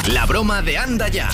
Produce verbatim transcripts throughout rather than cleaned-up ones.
La broma de Anda Ya.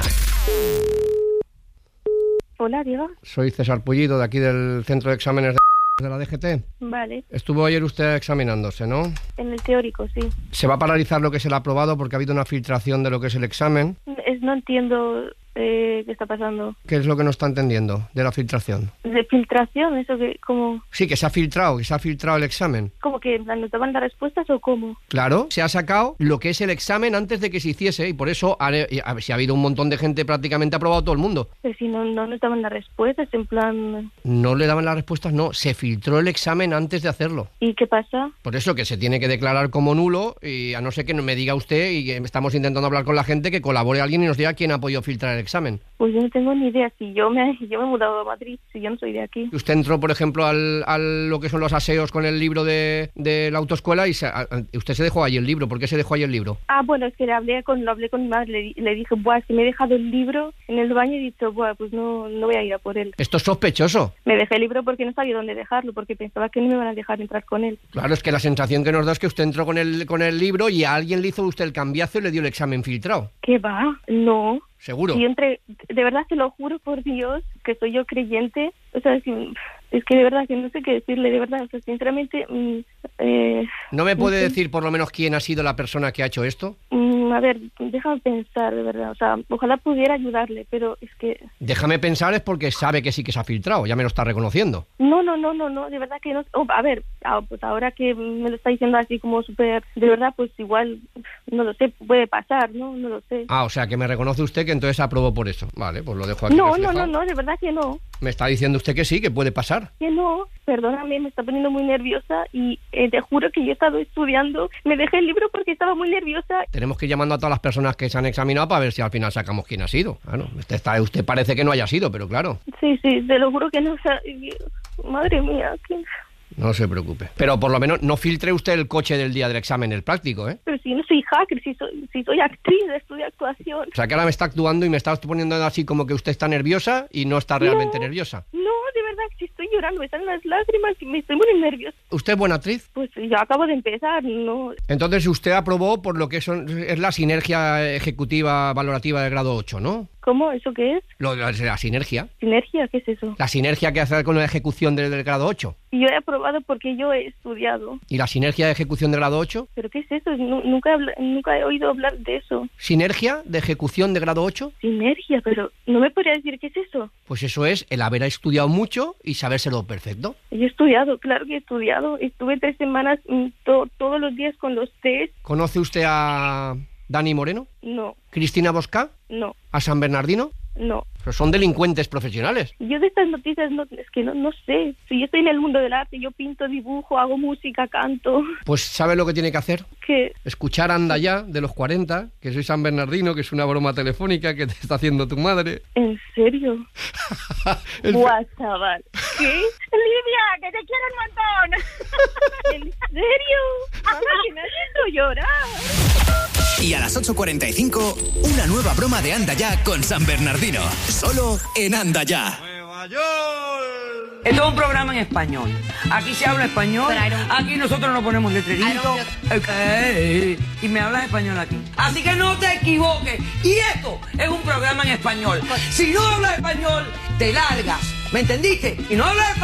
Hola, Diego. Soy César Pullido, de aquí del Centro de Exámenes de la D G T. Vale. Estuvo ayer usted examinándose, ¿no? En el teórico, sí. Se va a paralizar lo que es el aprobado porque ha habido una filtración de lo que es el examen. Es, no entiendo eh, qué está pasando. ¿Qué es lo que no está entendiendo de la filtración? ¿De filtración? ¿Eso que como Sí, que se ha filtrado, que se ha filtrado el examen. como que nos daban las respuestas o cómo? Claro, se ha sacado lo que es el examen antes de que se hiciese y por eso ha, a ver, si ha habido un montón de gente, prácticamente ha aprobado todo el mundo. Pero si no, no nos daban las respuestas, en plan... No le daban las respuestas, no, se filtró el examen antes de hacerlo. ¿Y qué pasa? Por eso que se tiene que declarar como nulo y a no ser que me diga usted y que estamos intentando hablar con la gente, que colabore alguien y nos diga quién ha podido filtrar el examen. Pues yo no tengo ni idea. Si yo me, yo me he mudado a Madrid, si yo no soy de aquí. Usted entró, por ejemplo, al, al lo que son los aseos con el libro de, de la autoescuela y se, a, usted se dejó ahí el libro. ¿Por qué se dejó ahí el libro? Ah, bueno, es que le hablé con, lo hablé con mi madre, le, le dije, buah, si me he dejado el libro en el baño y he dicho, buah, pues no, no voy a ir a por él. Esto es sospechoso. Me dejé el libro porque no sabía dónde dejarlo, porque pensaba que no me iban a dejar entrar con él. Claro, es que la sensación que nos da es que usted entró con el, con el libro y a alguien le hizo usted el cambiazo y le dio el examen filtrado. ¿Qué va? No. ¿Seguro? Y entre, de verdad te lo juro por Dios que soy yo creyente, o sea, es que, es que de verdad que no sé qué decirle, de verdad, o sea, sinceramente... Mm, eh, ¿No me puede no sé. decir por lo menos quién ha sido la persona que ha hecho esto? Mm, a ver, déjame pensar, de verdad, o sea, ojalá pudiera ayudarle, pero es que... Déjame pensar es porque sabe que sí que se ha filtrado, ya me lo está reconociendo. No, no, no, no, no, de verdad que no... Oh, a ver, ah, pues ahora que me lo está diciendo así como súper... De verdad, pues igual, no lo sé, puede pasar, ¿no? No lo sé. Ah, o sea, que me reconoce usted que entonces aprobó por eso. Vale, pues lo dejo aquí No, no, reflejado. no, no, de verdad que no. Me está diciendo usted que sí, que puede pasar. Que no, perdóname, me está poniendo muy nerviosa y eh, te juro que yo he estado estudiando, me dejé el libro porque estaba muy nerviosa. Tenemos que ir llamando a todas las personas que se han examinado para ver si al final sacamos quién ha sido. Claro, usted, está, usted parece que no haya sido, pero claro. Sí, sí, te lo juro que no, o sea, madre mía, que... No se preocupe. Pero por lo menos no filtre usted el coche del día del examen, el práctico, ¿eh? Pero si no soy hacker, si soy, si soy actriz, estudio actuación. O sea, que ahora me está actuando y me está poniendo así como que usted está nerviosa y no está realmente no, nerviosa. No, de verdad, que si estoy llorando, me salen las lágrimas y me estoy muy nerviosa. ¿Usted es buena actriz? Pues yo acabo de empezar, no... Entonces usted aprobó por lo que son, es la sinergia ejecutiva valorativa del grado ocho, ¿no? ¿Cómo? ¿Eso qué es? Lo, la, la sinergia. ¿Sinergia? ¿Qué es eso? La sinergia que hace con la ejecución del, del grado ocho. Y yo he aprobado porque yo he estudiado. ¿Y la sinergia de ejecución del grado ocho? ¿Pero qué es eso? Nu- nunca, he habla- nunca he oído hablar de eso. ¿Sinergia de ejecución de grado ocho? Sinergia, pero ¿no me podría decir qué es eso? Pues eso es el haber estudiado mucho y sabérselo perfecto. Yo he estudiado, claro que he estudiado. Estuve tres semanas mm, to- todos los días con los test. ¿Conoce usted a Dani Moreno? No, ¿Cristina Bosca? no, ¿A San Bernardino? no. Pero son delincuentes profesionales. Yo de estas noticias no, es que no, no sé. Si yo estoy en el mundo del arte, yo pinto, dibujo, hago música, canto. Pues ¿sabe lo que tiene que hacer? ¿Qué? Escuchar Anda Ya, de los cuarenta, que soy San Bernardino, que es una broma telefónica que te está haciendo tu madre. ¿En serio? El- Guau, chaval. ¿Qué? Lidia, que te quiero un montón. ¿En serio? Mamá, que me has hecho llorar. Y a las ocho cuarenta y cinco, una nueva broma de Anda Ya con San Bernardino. Solo en Anda Ya. ¡Nueva York! Esto es un programa en español. Aquí se habla español. Aquí nosotros nos ponemos letreritos. Okay. Y me hablas español aquí. Así que no te equivoques. Y esto es un programa en español. Si no hablas español, te largas. ¿Me entendiste? Y no hablas español.